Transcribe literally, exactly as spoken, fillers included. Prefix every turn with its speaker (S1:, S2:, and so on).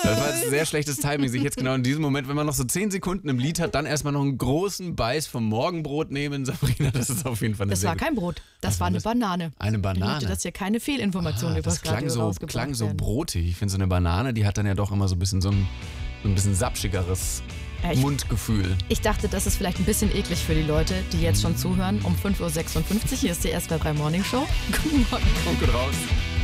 S1: Das war jetzt sehr schlechtes Timing, sich jetzt genau in diesem Moment, wenn man noch so zehn Sekunden im Lied hat, dann erstmal noch einen großen Beiß vom Morgenbrot nehmen. Sabrina, das ist auf jeden Fall eine
S2: Das
S1: sehr
S2: war
S1: gute-
S2: kein Brot, das
S1: Was
S2: war
S1: war
S2: eine
S1: das?
S2: Banane.
S1: Eine Banane.
S2: Ich möchte, dass hier keine Fehlinformationen
S1: Ah,
S2: über
S1: das
S2: das Radio
S1: klang so,
S2: rausgebracht
S1: klang so
S2: werden.
S1: brotig. Ich finde, so eine Banane, die hat dann ja doch immer so ein bisschen so ein, so ein bisschen sapschigeres
S2: Ja, ich-
S1: Mundgefühl.
S2: Ich dachte, das ist vielleicht ein bisschen eklig für die Leute, die jetzt schon zuhören. Um fünf Uhr sechsundfünfzig, hier ist die S W R drei Morning Show. Guten Morgen.
S1: Kommt gut raus.